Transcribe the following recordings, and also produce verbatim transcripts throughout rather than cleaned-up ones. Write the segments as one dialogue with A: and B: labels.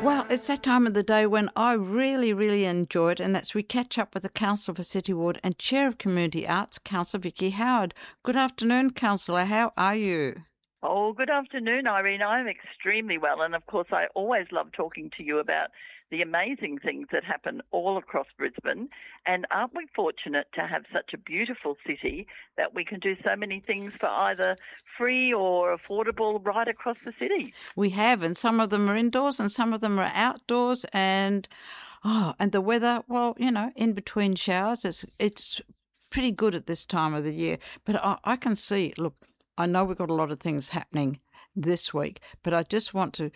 A: Well, it's that time of the day when I really, really enjoy it, and that's we catch up with the Councillor for City Ward and Chair of Community Arts, Councillor Vicky Howard. Good afternoon, Councillor. How are you?
B: Oh, good afternoon, Irene. I'm extremely well, and of course I always love talking to you about the amazing things that happen all across Brisbane. And aren't we fortunate to have such a beautiful city that we can do so many things for either free or affordable right across the city?
A: We have, and some of them are indoors and some of them are outdoors, and oh, and the weather, well, you know, in between showers, it's it's pretty good at this time of the year. But I, I can see, look, I know we've got a lot of things happening this week, but I just want to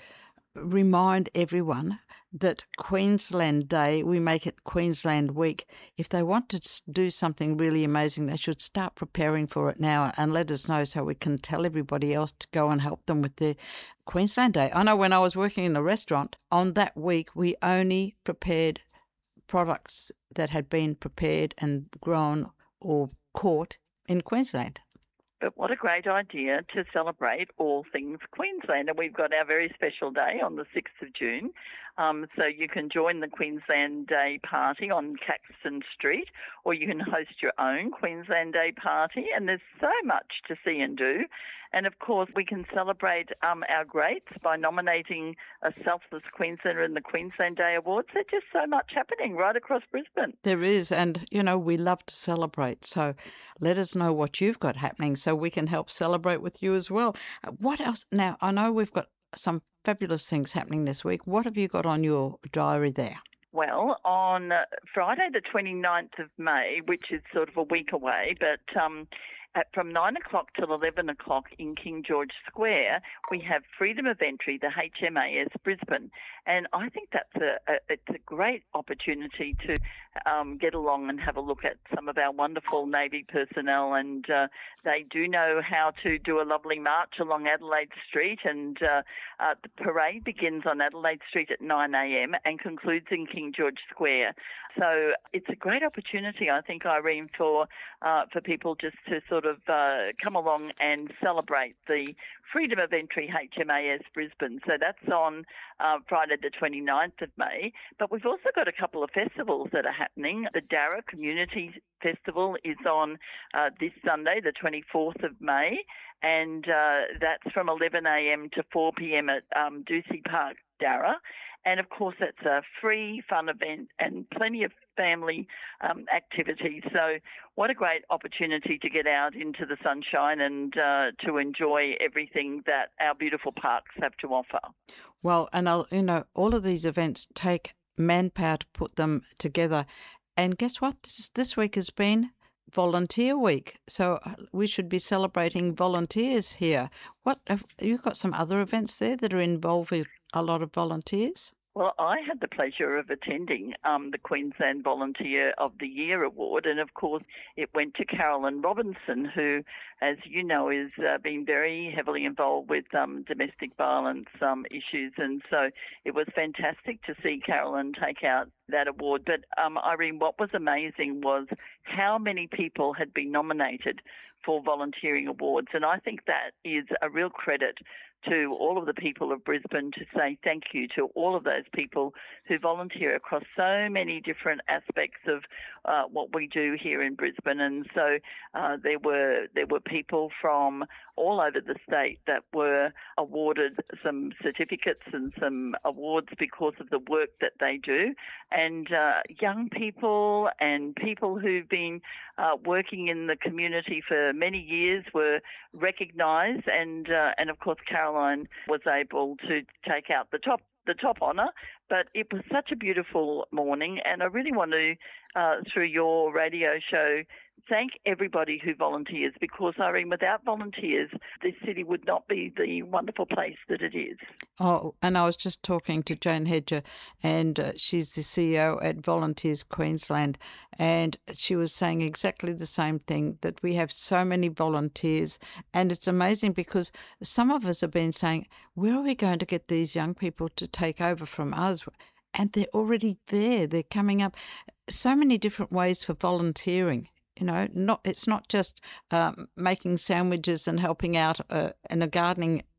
A: remind everyone that Queensland Day, we make it Queensland Week. If they want to do something really amazing, they should start preparing for it now and let us know so we can tell everybody else to go and help them with their Queensland Day. I know when I was working in a restaurant, on that week we only prepared products that had been prepared and grown or caught in Queensland.
B: But what a great idea to celebrate all things Queensland. And we've got our very special day on the sixth of June. Um, so you can join the Queensland Day party on Caxton Street, or you can host your own Queensland Day party. And there's so much to see and do. And of course, we can celebrate um, our greats by nominating a selfless Queenslander in the Queensland Day Awards. There's just so much happening right across Brisbane.
A: There is, and, you know, we love to celebrate. So let us know what you've got happening so we can help celebrate with you as well. What else? Now, I know we've got some fabulous things happening this week. What have you got on your diary there?
B: Well, on Friday the twenty-ninth of May, which is sort of a week away, but um, at, from nine o'clock till eleven o'clock in King George Square, we have Freedom of Entry, the H M A S Brisbane. And I think that's a, a it's a great opportunity to um, get along and have a look at some of our wonderful Navy personnel. And uh, they do know how to do a lovely march along Adelaide Street. And uh, uh, the parade begins on Adelaide Street at nine a.m. and concludes in King George Square. So it's a great opportunity, I think, Irene, for uh, for people just to sort of uh, come along and celebrate the Freedom of Entry H M A S Brisbane. So that's on uh, Friday the twenty-ninth of May. But we've also got a couple of festivals that are happening. The Darra Community Festival is on uh, this Sunday, the twenty-fourth of May, and uh, that's from eleven a.m. to four p.m. at um, Ducey Park, Darra. And, of course, it's a free, fun event and plenty of family um, activities. So what a great opportunity to get out into the sunshine and uh, to enjoy everything that our beautiful parks have to offer.
A: Well, and, I'll, you know, all of these events take manpower to put them together. And guess what? This, this week has been Volunteer Week. So we should be celebrating volunteers here. What have you got some other events there that are involving a lot of volunteers?
B: Well, I had the pleasure of attending um, the Queensland Volunteer of the Year Award, and of course it went to Carolyn Robinson, who, as you know, has uh, been very heavily involved with um, domestic violence um, issues, and so it was fantastic to see Carolyn take out that award. But um, Irene, what was amazing was how many people had been nominated for volunteering awards, and I think that is a real credit to all of the people of Brisbane to say thank you to all of those people who volunteer across so many different aspects of uh, what we do here in Brisbane. And so uh, there were there were people from all over the state that were awarded some certificates and some awards because of the work that they do. And uh, young people and people who've been uh, working in the community for many years were recognised, and uh, and of course Caroline was able to take out the top the top honour. But it was such a beautiful morning, and I really want to, uh, through your radio show, thank everybody who volunteers, because, Irene, without volunteers, this city would not be the wonderful place that it is.
A: Oh, and I was just talking to Jane Hedger, and uh, she's the C E O at Volunteers Queensland, and she was saying exactly the same thing, that we have so many volunteers, and it's amazing because some of us have been saying, where are we going to get these young people to take over from us? And they're already there. They're coming up. So many different ways for volunteering. You know, not it's not just um, making sandwiches and helping out uh, in a gardening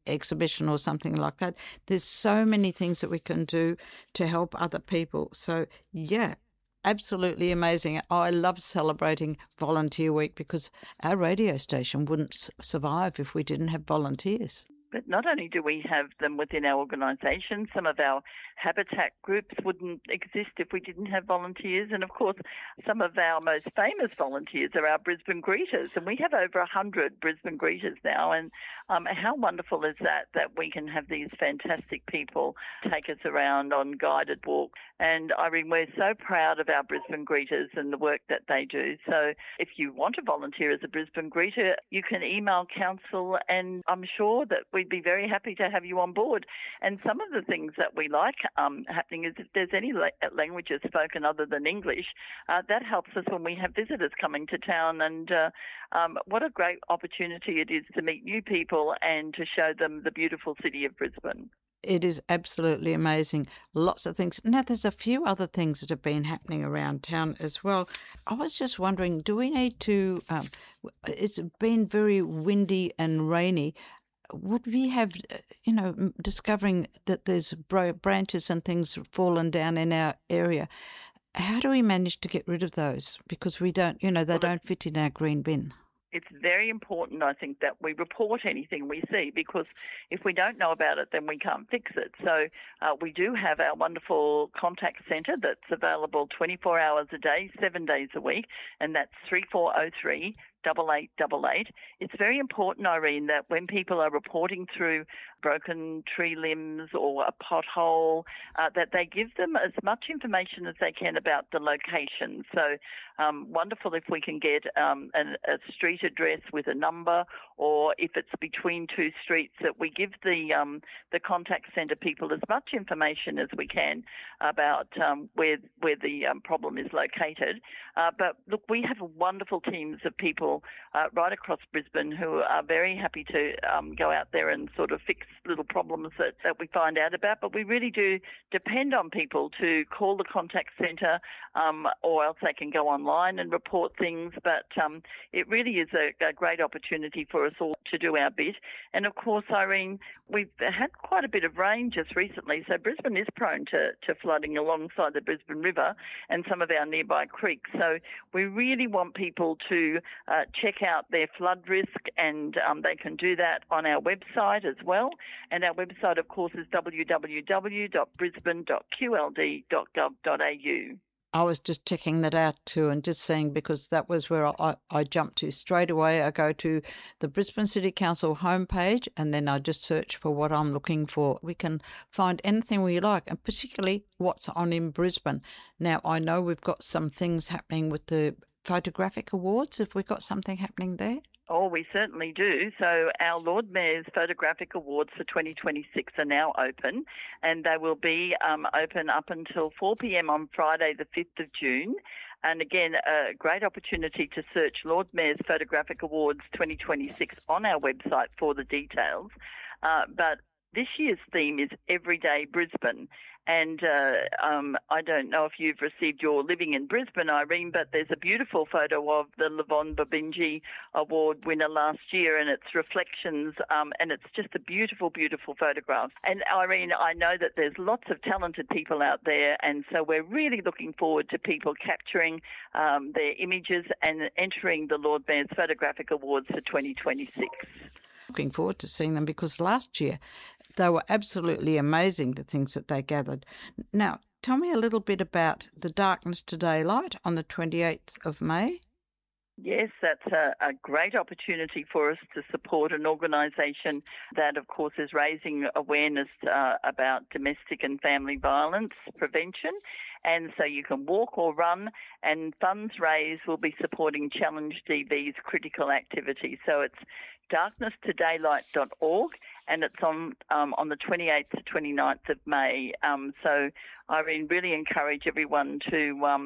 A: exhibition or something like that. There's so many things that we can do to help other people. So, yeah, absolutely amazing. I love celebrating Volunteer Week because our radio station wouldn't s- survive if we didn't have volunteers.
B: But not only do we have them within our organisation, some of our habitat groups wouldn't exist if we didn't have volunteers. And of course, some of our most famous volunteers are our Brisbane Greeters. And we have over one hundred Brisbane Greeters now. And um, how wonderful is that, that we can have these fantastic people take us around on guided walks. And Irene, we're so proud of our Brisbane Greeters and the work that they do. So if you want to volunteer as a Brisbane Greeter, you can email council, and I'm sure that we'd be very happy to have you on board. And some of the things that we like um, happening is if there's any la- languages spoken other than English, uh, that helps us when we have visitors coming to town. And uh, um, what a great opportunity it is to meet new people and to show them the beautiful city of Brisbane.
A: It is absolutely amazing. Lots of things. Now, there's a few other things that have been happening around town as well. I was just wondering, do we need to, um, it's been very windy and rainy. Would we have, you know, discovering that there's branches and things fallen down in our area, how do we manage to get rid of those? Because we don't, you know, they
B: Well,
A: don't fit in our green bin.
B: It's very important, I think, that we report anything we see, because if we don't know about it, then we can't fix it. So uh, we do have our wonderful contact centre that's available twenty-four hours a day, seven days a week, and that's three four zero three, eight eight eight eight. It's very important, Irene, that when people are reporting through broken tree limbs or a pothole, uh, that they give them as much information as they can about the location. So um, wonderful if we can get um, an, a street address with a number, or if it's between two streets, that we give the um, the contact centre people as much information as we can about um, where where the um, problem is located. Uh, but look, we have wonderful teams of people uh, right across Brisbane who are very happy to um, go out there and sort of fix little problems that, that we find out about. But we really do depend on people to call the contact centre, um, or else they can go online and report things. But um, it really is a, a great opportunity for us all to do our bit. And of course, Irene, we've had quite a bit of rain just recently, so Brisbane is prone to, to flooding alongside the Brisbane River and some of our nearby creeks. So we really want people to uh, check out their flood risk, and um, they can do that on our website as well. And our website, of course, is w w w dot brisbane dot q l d dot gov dot a u.
A: I was just checking that out too, and just saying, because that was where I, I jumped to straight away. I go to the Brisbane City Council homepage, and then I just search for what I'm looking for. We can find anything we like, and particularly what's on in Brisbane. Now, I know we've got some things happening with the photographic awards. Have we got something happening there?
B: Oh, we certainly do. So our Lord Mayor's Photographic Awards for twenty twenty-six are now open, and they will be um, open up until four p.m. on Friday the fifth of June. And again, a great opportunity to search Lord Mayor's Photographic Awards twenty twenty-six on our website for the details. Uh, but this year's theme is Everyday Brisbane. And uh, um, I don't know if you've received your Living in Brisbane, Irene, but there's a beautiful photo of the Levon Babinji Award winner last year, and its reflections, um, and it's just a beautiful, beautiful photograph. And Irene, I know that there's lots of talented people out there, and so we're really looking forward to people capturing um, their images and entering the Lord Mayor's Photographic Awards for twenty twenty-six.
A: Looking forward to seeing them, because last year they were absolutely amazing, the things that they gathered. Now, tell me a little bit about the Darkness to Daylight on the twenty-eighth of May.
B: Yes, that's a, a great opportunity for us to support an organisation that, of course, is raising awareness uh, about domestic and family violence prevention. And so you can walk or run, and funds raised will be supporting Challenge D B's critical activity. So it's darkness to daylight dot org, and it's on um, on the twenty-eighth to twenty-ninth of May. Um, so I really encourage everyone to um,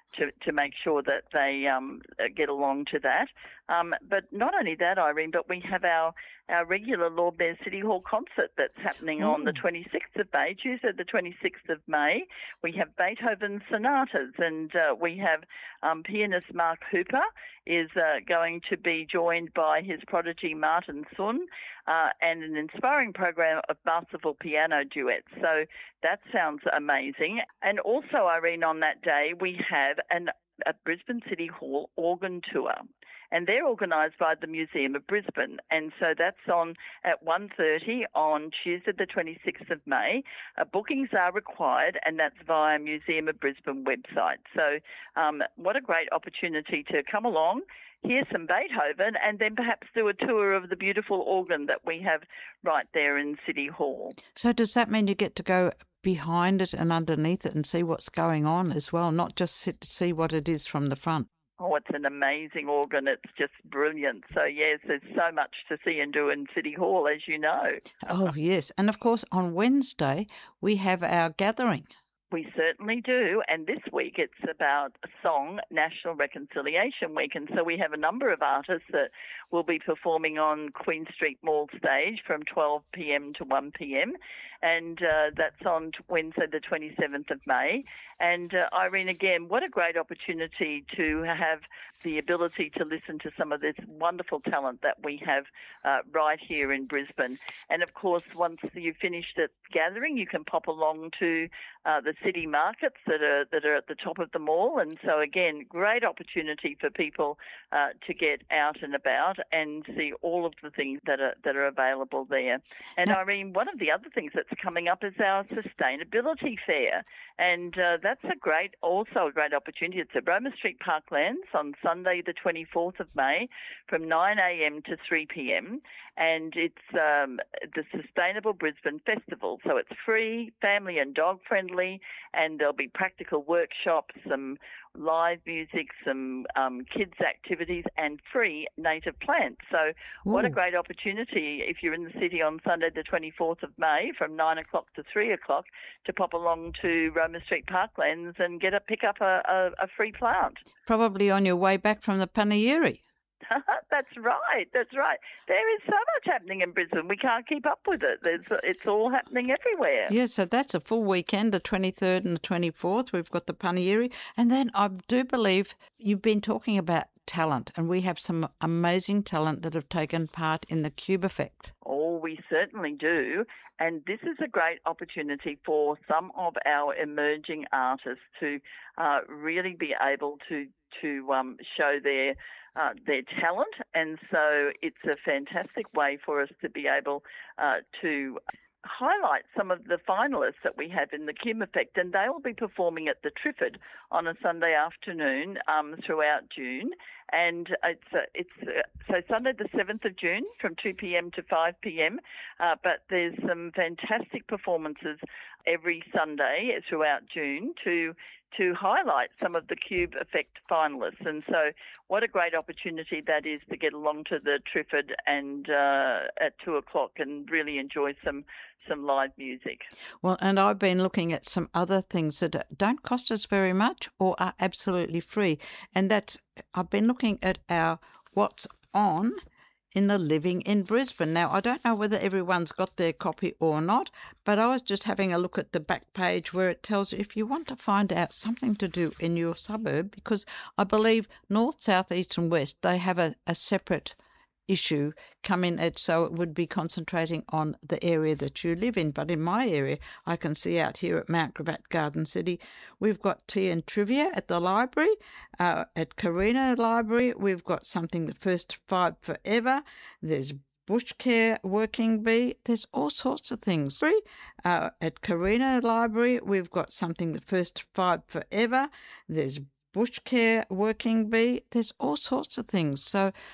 B: to, to make sure that they um, get along to that. Um, but not only that, Irene, but we have our, our regular Lord Mayor City Hall concert that's happening
A: Ooh.
B: on the twenty-sixth of May, Tuesday the twenty-sixth of May. We have Beethoven sonatas, and uh, we have um, pianist Mark Hooper is uh, going to be joined by his prodigy Martin Sun, uh, and an inspiring program of masterful piano duets. So that sounds amazing. And also, Irene, on that day, we have an, a Brisbane City Hall organ tour. And they're organised by the Museum of Brisbane. And so that's on at one thirty on Tuesday the twenty-sixth of May. Uh, bookings are required, and that's via Museum of Brisbane website. So um, what a great opportunity to come along, hear some Beethoven, and then perhaps do a tour of the beautiful organ that we have right there in City Hall.
A: So does that mean you get to go behind it and underneath it and see what's going on as well, not just sit to see what it is from the front?
B: Oh, it's an amazing organ. It's just brilliant. So, yes, there's so much to see and do in City Hall, as you know.
A: Oh, yes. And, of course, on Wednesday, we have our gathering.
B: We certainly do. And this week it's about Song National Reconciliation Week. And so we have a number of artists that will be performing on Queen Street Mall stage from twelve p.m. to one p.m. And uh, that's on Wednesday the twenty-seventh of May. And uh, Irene, again, what a great opportunity to have the ability to listen to some of this wonderful talent that we have uh, right here in Brisbane. And, of course, once you've finished the gathering, you can pop along to uh, the city markets that are that are at the top of the mall. And so, again, great opportunity for people uh, to get out and about and see all of the things that are that are available there. And,
A: now,
B: Irene, one of the other things that's coming up is our sustainability fair. And uh, that's a great, also a great opportunity. It's at Roma Street Parklands on Sunday the twenty-fourth of May from nine a.m. to three p.m. And it's um, the Sustainable Brisbane Festival. So it's free, family and dog friendly, and there'll be practical workshops, some live music, some um, kids activities, and free native plants. So
A: ooh.
B: What a great opportunity if you're in the city on Sunday the twenty-fourth of May from nine o'clock to three o'clock to pop along to Roma Street Parklands and get a pick up a, a, a free plant.
A: Probably on your way back from the Panayeri.
B: That's right. That's right. There is so much happening in Brisbane. We can't keep up with it. There's, it's all happening everywhere.
A: Yeah, so that's a full weekend, the twenty-third and the twenty-fourth. We've got the Panayeri. And then I do believe you've been talking about talent, and we have some amazing talent that have taken part in the Cube Effect.
B: Oh, we certainly do. And this is a great opportunity for some of our emerging artists to uh, really be able to, to um, show their Uh, their talent, and so it's a fantastic way for us to be able uh, to highlight some of the finalists that we have in the Cube Effect, and they will be performing at the Triffid on a Sunday afternoon um, throughout June. And it's uh, it's uh, so Sunday the seventh of June from two p.m. to five p.m. Uh, but there's some fantastic performances every Sunday throughout June to to highlight some of the Cube Effect finalists. And so what a great opportunity that is to get along to the Triffid and uh, at two o'clock and really enjoy some some live music.
A: Well, and I've been looking at some other things that don't cost us very much or are absolutely free. And that's, I've been looking at our What's On in the Living in Brisbane. Now, I don't know whether everyone's got their copy or not, but I was just having a look at the back page where it tells you if you want to find out something to do in your suburb, because I believe north, south, east and west, they have a, a separate issue come in it, so it would be concentrating on the area that you live in. But in my area, I can see out here at Mount Gravatt Garden City, we've got tea and trivia at the library. Uh, at Carina Library, we've got something the first five forever. There's Bush Care Working Bee. There's all sorts of things. Uh, at Carina Library, we've got something the first five forever. There's Bush Care Working Bee. There's all sorts of things. So